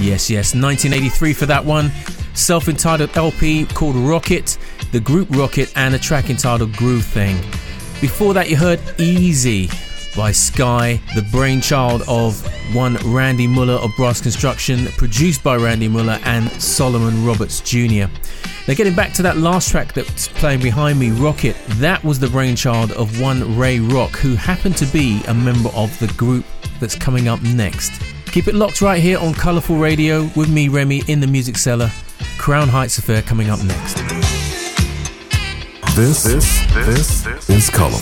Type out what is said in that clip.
Yes, 1983 for that one. Self-entitled LP called Rocket, the group Rocket, and a track entitled Groove Thing. Before that you heard Easy by Sky, the brainchild of one Randy Muller of Brass Construction, produced by Randy Muller and Solomon Roberts Jr. Now getting back to that last track that's playing behind me, Rocket, that was the brainchild of one Ray Rock, who happened to be a member of the group that's coming up next. Keep it locked right here on Colourful Radio with me, Remy, in the Music Cellar. Crown Heights Affair coming up next. This is Colourful.